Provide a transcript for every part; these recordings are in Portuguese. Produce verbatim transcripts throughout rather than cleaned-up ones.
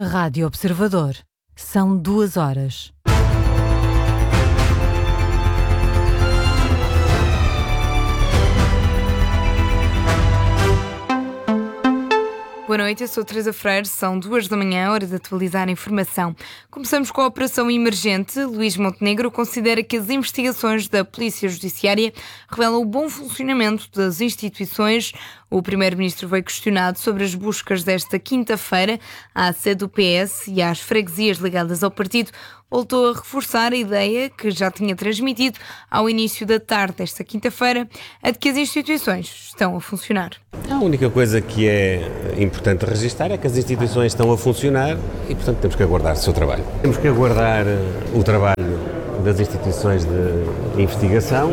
Rádio Observador. São duas horas. Boa noite, eu sou Teresa Freire, são duas da manhã, hora de atualizar a informação. Começamos com a operação emergente. Luís Montenegro considera que as investigações da Polícia Judiciária revelam o bom funcionamento das instituições. O primeiro-ministro foi questionado sobre as buscas desta quinta-feira à sede do P S e às freguesias ligadas ao partido. Voltou a reforçar a ideia que já tinha transmitido ao início da tarde desta quinta-feira, a de que as instituições estão a funcionar. A única coisa que é importante registrar é que as instituições estão a funcionar e, portanto, temos que aguardar o seu trabalho. Temos que aguardar o trabalho das instituições de investigação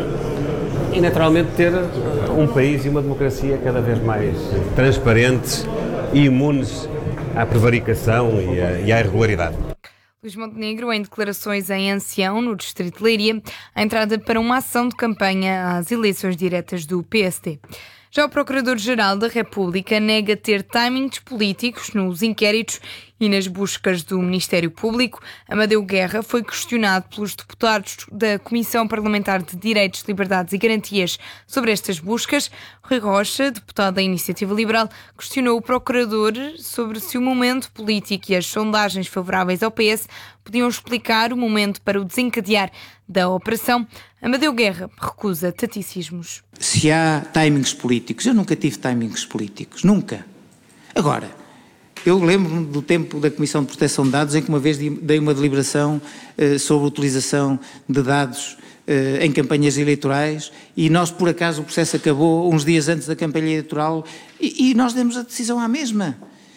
e, naturalmente, ter um país e uma democracia cada vez mais transparentes e imunes à prevaricação e à, e à irregularidade. Luís Montenegro, em declarações em Ancião, no distrito de Leiria, a entrada para uma ação de campanha às eleições diretas do P S D. Já o Procurador-Geral da República nega ter timings políticos nos inquéritos e nas buscas do Ministério Público. Amadeu Guerra foi questionado pelos deputados da Comissão Parlamentar de Direitos, Liberdades e Garantias sobre estas buscas. Rui Rocha, deputado da Iniciativa Liberal, questionou o Procurador sobre se o momento político e as sondagens favoráveis ao P S podiam explicar o momento para o desencadear da operação. Amadeu Guerra recusa taticismos. Se há timings políticos, eu nunca tive timings políticos, nunca. Agora, eu lembro-me do tempo da Comissão de Proteção de Dados em que uma vez dei uma deliberação uh, sobre a utilização de dados uh, em campanhas eleitorais e nós, por acaso, o processo acabou uns dias antes da campanha eleitoral e, e nós demos a decisão à mesma.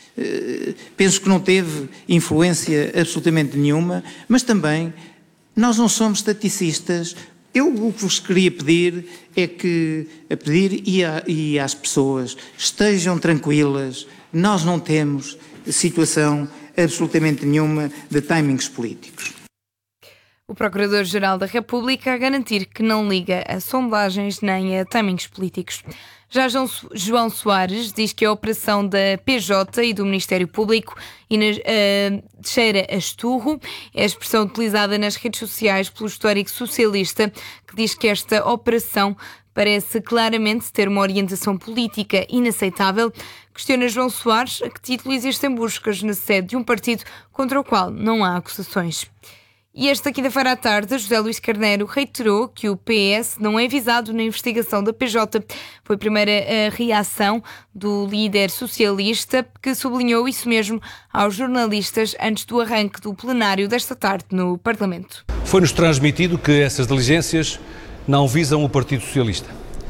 Uh, penso que não teve influência absolutamente nenhuma, mas também nós não somos estaticistas. Eu o que vos queria pedir é que, a pedir e, a, e às pessoas, estejam tranquilas, nós não temos situação absolutamente nenhuma de timings políticos. O Procurador-Geral da República a garantir que não liga a sondagens nem a timings políticos. Já João Soares diz que a operação da P J e do Ministério Público e na, uh, cheira a esturro, é a expressão utilizada nas redes sociais pelo histórico socialista, que diz que esta operação parece claramente ter uma orientação política inaceitável. Questiona João Soares a que título existem buscas na sede de um partido contra o qual não há acusações. E esta quinta-feira à tarde, José Luís Carneiro reiterou que o P S não é visado na investigação da P J. Foi a primeira a reação do líder socialista, que sublinhou isso mesmo aos jornalistas antes do arranque do plenário desta tarde no Parlamento. Foi-nos transmitido que essas diligências não visam o Partido Socialista.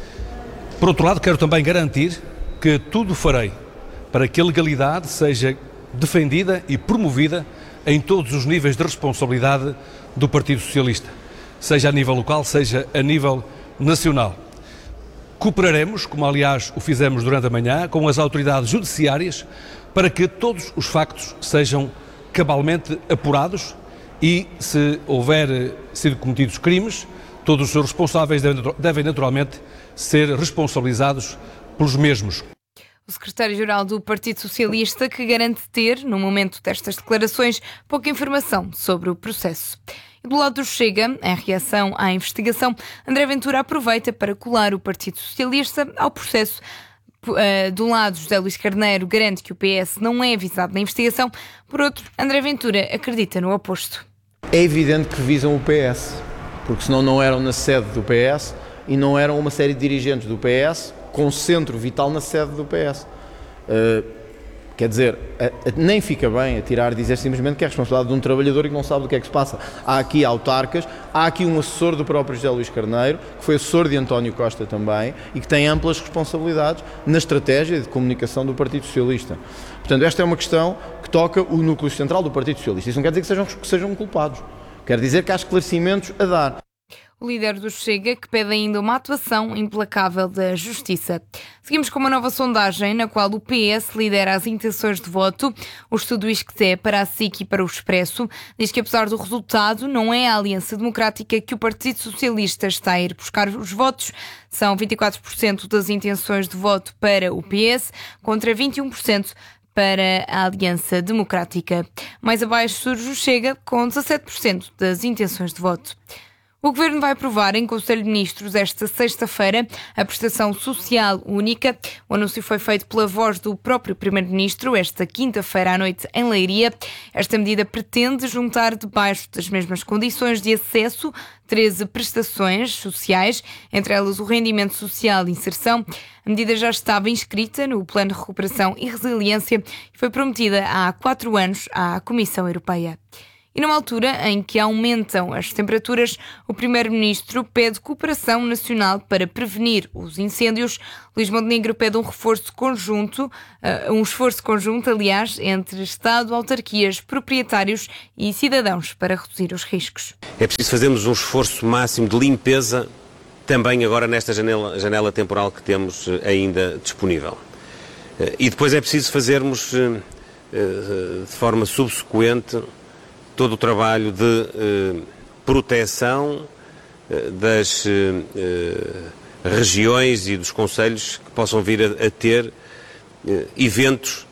Por outro lado, quero também garantir que tudo farei para que a legalidade seja defendida e promovida em todos os níveis de responsabilidade do Partido Socialista, seja a nível local, seja a nível nacional. Cooperaremos, como aliás o fizemos durante a manhã, com as autoridades judiciárias para que todos os factos sejam cabalmente apurados e, se houver sido cometidos crimes, todos os seus responsáveis devem naturalmente ser responsabilizados pelos mesmos. O secretário-geral do Partido Socialista, que garante ter, no momento destas declarações, pouca informação sobre o processo. E do lado do Chega, em reação à investigação, André Ventura aproveita para colar o Partido Socialista ao processo. Uh, de um lado, José Luís Carneiro garante que o P S não é avisado na investigação. Por outro, André Ventura acredita no oposto. É evidente que visam o P S, porque senão não eram na sede do P S e não eram uma série de dirigentes do P S com centro vital na sede do P S. Uh, quer dizer, a, a, nem fica bem a tirar dizer simplesmente que é a responsabilidade de um trabalhador e que não sabe do que é que se passa. Há aqui autarcas, há aqui um assessor do próprio José Luís Carneiro, que foi assessor de António Costa também, e que tem amplas responsabilidades na estratégia de comunicação do Partido Socialista. Portanto, esta é uma questão que toca o núcleo central do Partido Socialista. Isso não quer dizer que sejam, que sejam culpados. Quer dizer que há esclarecimentos a dar. O líder do Chega, que pede ainda uma atuação implacável da Justiça. Seguimos com uma nova sondagem na qual o P S lidera as intenções de voto. O estudo ISCTE para a S I C e para o Expresso diz que, apesar do resultado, não é a Aliança Democrática que o Partido Socialista está a ir buscar os votos. São vinte e quatro por cento das intenções de voto para o P S contra vinte e um por cento para a Aliança Democrática. Mais abaixo surge o Chega, com dezassete por cento das intenções de voto. O Governo vai aprovar em Conselho de Ministros esta sexta-feira a prestação social única. O anúncio foi feito pela voz do próprio Primeiro-Ministro esta quinta-feira à noite em Leiria. Esta medida pretende juntar debaixo das mesmas condições de acesso treze prestações sociais, entre elas o rendimento social de inserção. A medida já estava inscrita no Plano de Recuperação e Resiliência e foi prometida há quatro anos à Comissão Europeia. E numa altura em que aumentam as temperaturas, o Primeiro-Ministro pede cooperação nacional para prevenir os incêndios. Luís Montenegro pede um reforço conjunto, uh, um esforço conjunto, aliás, entre Estado, autarquias, proprietários e cidadãos para reduzir os riscos. É preciso fazermos um esforço máximo de limpeza também agora nesta janela, janela temporal que temos ainda disponível. Uh, e depois é preciso fazermos uh, uh, de forma subsequente todo o trabalho de eh, proteção eh, das eh, regiões e dos concelhos que possam vir a, a ter eh, eventos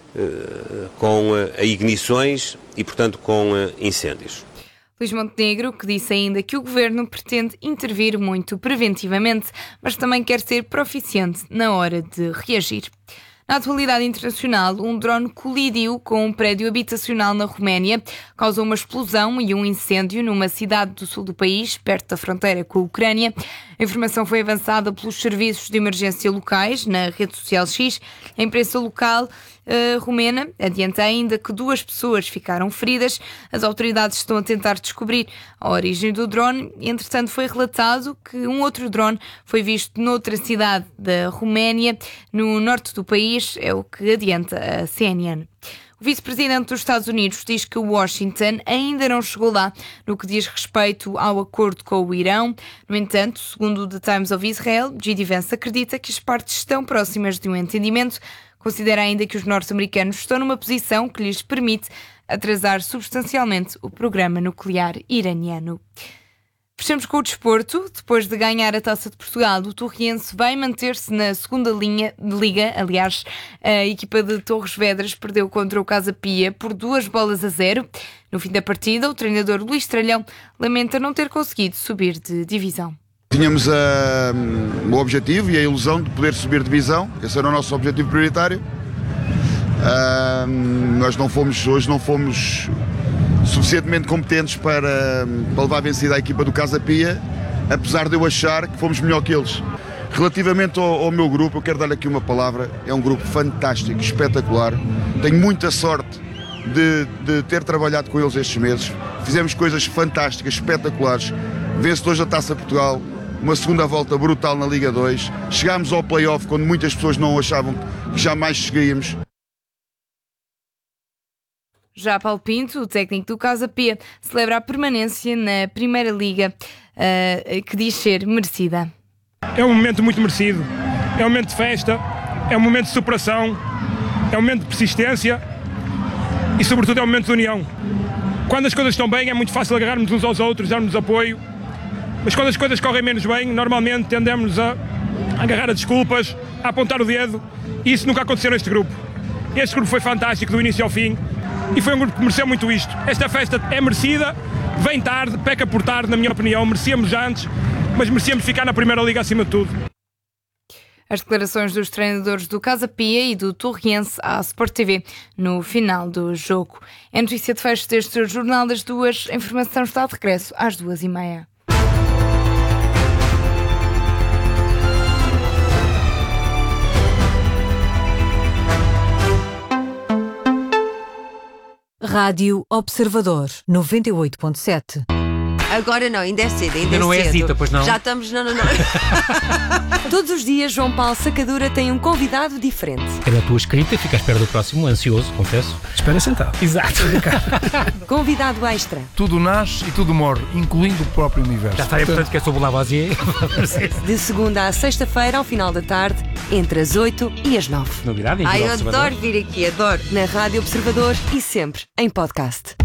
eh, com eh, ignições e, portanto, com eh, incêndios. Luís Montenegro, que disse ainda que o Governo pretende intervir muito preventivamente, mas também quer ser proficiente na hora de reagir. Na atualidade internacional, um drone colidiu com um prédio habitacional na Roménia, causou uma explosão e um incêndio numa cidade do sul do país, perto da fronteira com a Ucrânia. A informação foi avançada pelos serviços de emergência locais na rede social X. A imprensa local uh, romena adianta ainda que duas pessoas ficaram feridas. As autoridades estão a tentar descobrir a origem do drone. Entretanto, foi relatado que um outro drone foi visto noutra cidade da Roménia, no norte do país, é o que adianta a C N N. O vice-presidente dos Estados Unidos diz que Washington ainda não chegou lá no que diz respeito ao acordo com o Irão. No entanto, segundo o The Times of Israel, J D Vance acredita que as partes estão próximas de um entendimento. Considera ainda que os norte-americanos estão numa posição que lhes permite atrasar substancialmente o programa nuclear iraniano. Fechamos com o desporto. Depois de ganhar a Taça de Portugal, o Torriense vai manter-se na segunda linha de liga. Aliás, a equipa de Torres Vedras perdeu contra o Casa Pia por duas bolas a zero. No fim da partida, o treinador Luís Tralhão lamenta não ter conseguido subir de divisão. Tínhamos uh, o objetivo e a ilusão de poder subir de divisão. Esse era o nosso objetivo prioritário. Uh, nós não fomos, hoje não fomos suficientemente competentes para, para levar vencida a equipa do Casa Pia, apesar de eu achar que fomos melhor que eles. Relativamente ao, ao meu grupo, eu quero dar aqui uma palavra. É um grupo fantástico, espetacular. Tenho muita sorte de, de ter trabalhado com eles estes meses. Fizemos coisas fantásticas, espetaculares. Vencedores da Taça Portugal, uma segunda volta brutal na Liga dois. Chegámos ao play-off quando muitas pessoas não achavam que jamais chegaríamos. Já Paulo Pinto, o técnico do Casa Pia, celebra a permanência na Primeira Liga, uh, que diz ser merecida. É um momento muito merecido, é um momento de festa, é um momento de superação, é um momento de persistência e sobretudo é um momento de união. Quando as coisas estão bem é muito fácil agarrarmos uns aos outros, darmos apoio, mas quando as coisas correm menos bem, normalmente tendemos a agarrar a desculpas, a apontar o dedo, e isso nunca aconteceu neste grupo. Este grupo foi fantástico do início ao fim e foi um grupo que mereceu muito isto. Esta festa é merecida, vem tarde, peca por tarde, na minha opinião, merecíamos antes, mas merecíamos ficar na Primeira Liga acima de tudo. As declarações dos treinadores do Casa Pia e do Torriense à Sport T V no final do jogo. É notícia de fecho deste Jornal das Duas. A informação está de regresso às duas e meia. Rádio Observador, noventa e oito ponto sete. Agora não, ainda é cedo, ainda, ainda não é cedo. é Zita, pois não? Já estamos, não, não, não. Todos os dias, João Paulo Sacadura tem um convidado diferente. É da tua escrita, fica à espera do próximo, ansioso, confesso. Espera sentado. Exato. Convidado extra. Tudo nasce e tudo morre, incluindo o próprio universo. Já está, é portanto que é sobre o Lavoisier. De segunda à sexta-feira, ao final da tarde, entre as oito e as nove. Novidade? Ai, eu adoro vir aqui, adoro. Na Rádio Observador e sempre em podcast.